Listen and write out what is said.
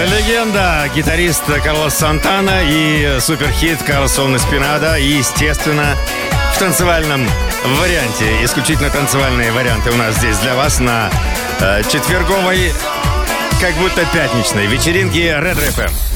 Легенда, гитарист Карлос Сантана и суперхит Карлсон Эспинада. И, естественно, в танцевальном варианте. Исключительно танцевальные варианты у нас здесь для вас на четверговой, как будто пятничной вечеринке Red FM.